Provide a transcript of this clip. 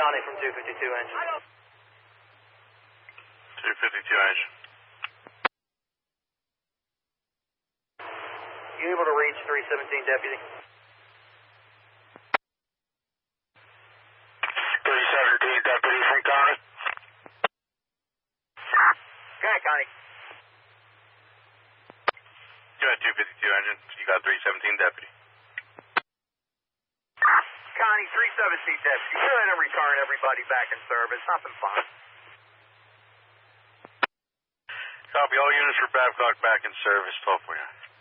Connie from 252 engine. 252 engine. You able to reach 317 deputy? 317 deputy from Connie. Go ahead, Connie. You had 252 engine, so you got 317 deputy. Connie, 317 deputy. Go ahead and return everybody back in service. Nothing fun. Copy, all units for Babcock back in service, 1249.